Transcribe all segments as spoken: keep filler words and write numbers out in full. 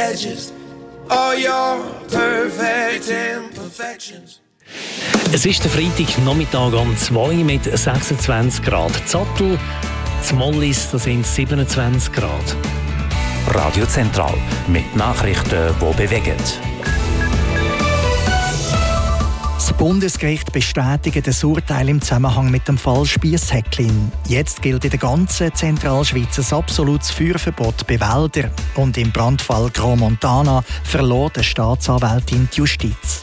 edges, all your perfect imperfections. Es ist der Freitagnachmittag um zwei mit sechsundzwanzig Grad. Zattel, Zmollis, da sind siebenundzwanzig Grad. Radio Zentral mit Nachrichten, die bewegen. Das Bundesgericht bestätigt das Urteil im Zusammenhang mit dem Fall Spiess-Häcklin. Jetzt gilt in der ganzen Zentralschweiz ein absolutes Feuerverbot bei Wäldern. Und im Brandfall Grand Montana verlor die Staatsanwältin die Justiz.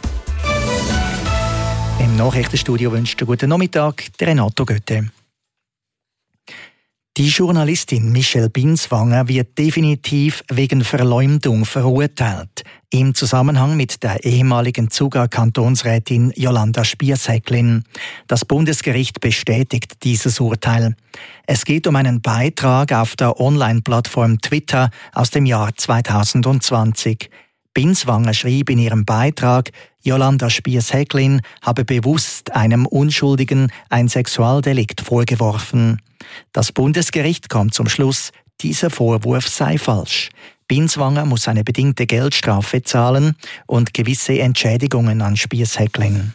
Im Nachrichtenstudio wünscht einen guten Nachmittag der Renato Götte. Die Journalistin Michelle Binswanger wird definitiv wegen Verleumdung verurteilt. Im Zusammenhang mit der ehemaligen Zuger-Kantonsrätin Jolanda Spiess-Häcklin. Das Bundesgericht bestätigt dieses Urteil. Es geht um einen Beitrag auf der Online-Plattform Twitter aus dem Jahr zweitausendzwanzig. Binswanger schrieb in ihrem Beitrag, Jolanda Spiess-Häcklin habe bewusst einem Unschuldigen ein Sexualdelikt vorgeworfen. Das Bundesgericht kommt zum Schluss, dieser Vorwurf sei falsch. Binswanger muss eine bedingte Geldstrafe zahlen und gewisse Entschädigungen an Spiess-Häcklin.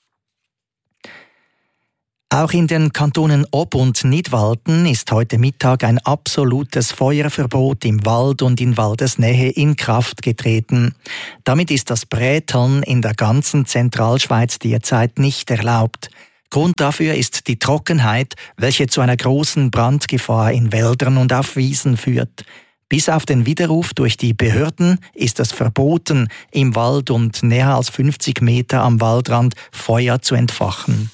Auch in den Kantonen Ob und Nidwalden ist heute Mittag ein absolutes Feuerverbot im Wald und in Waldesnähe in Kraft getreten. Damit ist das Bräteln in der ganzen Zentralschweiz derzeit nicht erlaubt. Grund dafür ist die Trockenheit, welche zu einer großen Brandgefahr in Wäldern und auf Wiesen führt. Bis auf den Widerruf durch die Behörden ist es verboten, im Wald und näher als fünfzig Meter am Waldrand Feuer zu entfachen.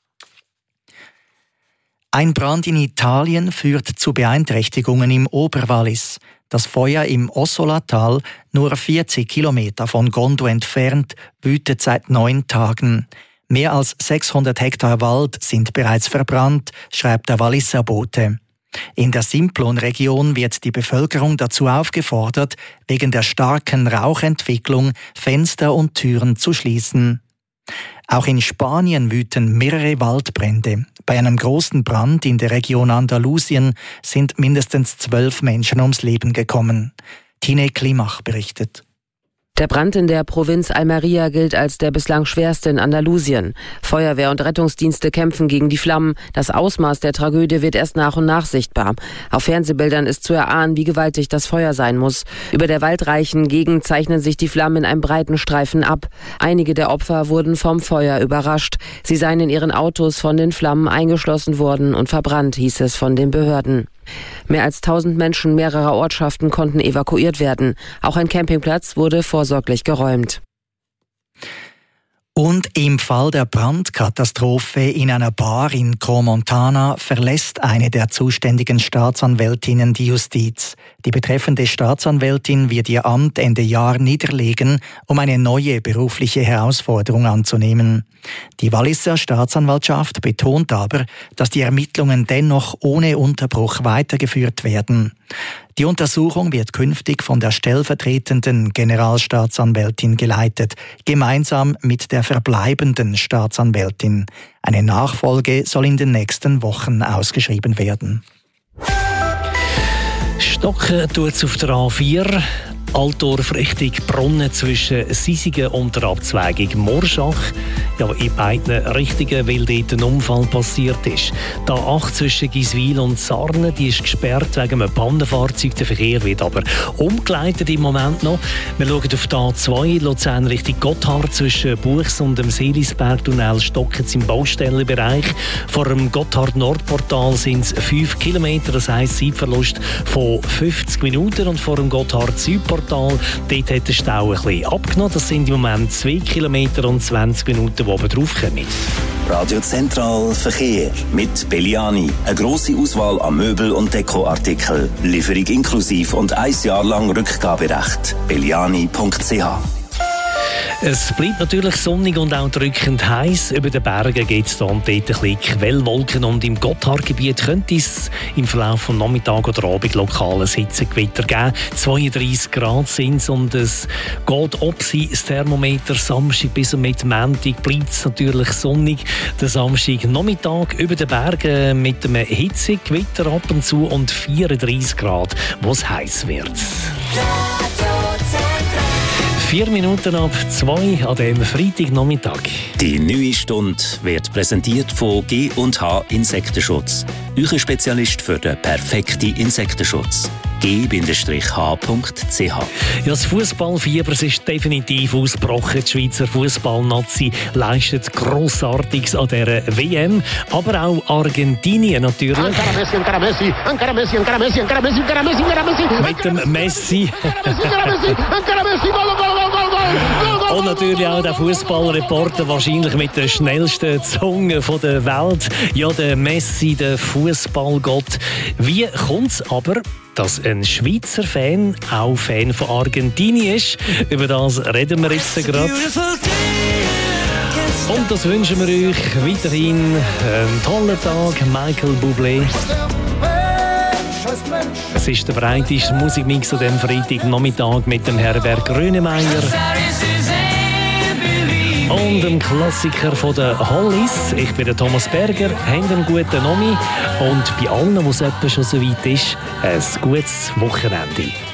Ein Brand in Italien führt zu Beeinträchtigungen im Oberwallis. Das Feuer im Ossola-Tal, nur vierzig Kilometer von Gondo entfernt, wütet seit neun Tagen. Mehr als sechshundert Hektar Wald sind bereits verbrannt, schreibt der Walliser Bote. In der Simplon-Region wird die Bevölkerung dazu aufgefordert, wegen der starken Rauchentwicklung Fenster und Türen zu schließen. Auch in Spanien wüten mehrere Waldbrände. Bei einem großen Brand in der Region Andalusien sind mindestens zwölf Menschen ums Leben gekommen. Tine Klimach berichtet. Der Brand in der Provinz Almería gilt als der bislang schwerste in Andalusien. Feuerwehr und Rettungsdienste kämpfen gegen die Flammen. Das Ausmaß der Tragödie wird erst nach und nach sichtbar. Auf Fernsehbildern ist zu erahnen, wie gewaltig das Feuer sein muss. Über der waldreichen Gegend zeichnen sich die Flammen in einem breiten Streifen ab. Einige der Opfer wurden vom Feuer überrascht. Sie seien in ihren Autos von den Flammen eingeschlossen worden und verbrannt, hieß es von den Behörden. Mehr als tausend Menschen mehrerer Ortschaften konnten evakuiert werden. Auch ein Campingplatz wurde vorsorglich geräumt. Und im Fall der Brandkatastrophe in einer Bar in Grand Montana verlässt eine der zuständigen Staatsanwältinnen die Justiz. Die betreffende Staatsanwältin wird ihr Amt Ende Jahr niederlegen, um eine neue berufliche Herausforderung anzunehmen. Die Walliser Staatsanwaltschaft betont aber, dass die Ermittlungen dennoch ohne Unterbruch weitergeführt werden. Die Untersuchung wird künftig von der stellvertretenden Generalstaatsanwältin geleitet, gemeinsam mit der verbleibenden Staatsanwältin. Eine Nachfolge soll in den nächsten Wochen ausgeschrieben werden. Stocken tut es auf der A vier. Altdorf Richtung Brunnen zwischen Sisigen und der Abzweigung Morschach. Ja, in beiden Richtungen, weil dort ein Unfall passiert ist. Die A acht zwischen Giswil und Sarnen, die ist gesperrt wegen einem Pannenfahrzeug. Der Verkehr wird aber umgeleitet im Moment noch. Wir schauen auf die A zwei, Luzern Richtung Gotthard zwischen Buchs und dem Seelisbergtunnel stocken im Baustellenbereich. Vor dem Gotthard-Nordportal sind es fünf Kilometer, das heisst Zeitverlust von fünfzig Minuten. Und vor dem Gotthard-Südportal, dort hat der Stau ein bisschen abgenommen. Das sind im Moment zwei Kilometer und zwanzig Minuten, die oben draufkommen. Radio Zentral Verkehr mit Belliani. Eine grosse Auswahl an Möbel- und Dekoartikeln. Lieferung inklusiv und ein Jahr lang Rückgaberecht. belliani punkt c h. Es bleibt natürlich sonnig und auch drückend heiß. Über den Bergen geht es da und dort ein bisschen Quellwolken und im Gotthardgebiet könnte es im Verlauf des Nachmittags oder Abend lokales Hitzegewitter geben. zweiunddreissig Grad sind es und es geht ob sie das Thermometer Samstag bis und mit Montag bleibt es natürlich sonnig. Der Samstag Nachmittag über den Bergen mit einem Hitzegewitter ab und zu und vierunddreissig Grad, wo es heiß wird. Radio Vier Minuten ab zwei an dem Freitagnachmittag. Die neue Stunde wird präsentiert von G und H Insektenschutz. Euer Spezialist für den perfekten Insektenschutz. g H punkt c h. Ja, das Fußballfieber ist definitiv ausgebrochen. Die Schweizer Fußballnazi leistet Grossartiges an dieser W M, aber auch Argentinien natürlich. Ancora Messi, ancora Messi, ancora Messi, ancora Messi, ancora Messi, ancora Messi, ancora Messi. Mit dem Messi. Ancora Messi, gol, gol, gol, gol, gol. Und natürlich auch der Fußballreporter, wahrscheinlich mit der schnellsten Zunge der Welt. Ja, der Messi, der Fußballgott. Wie kommt es aber, dass ein Schweizer Fan auch Fan von Argentinien ist? Über das reden wir jetzt gerade. Und das wünschen wir euch weiterhin einen tollen Tag, Michael Bublé. Es ist der breiteste Musikmix an diesem Freitagnachmittag mit dem Herbert Grönemeyer und dem Klassiker von den Hollies. Ich bin der Thomas Berger, habt einen guten Nomi und bei allen, wo es etwa schon so weit ist, ein gutes Wochenende.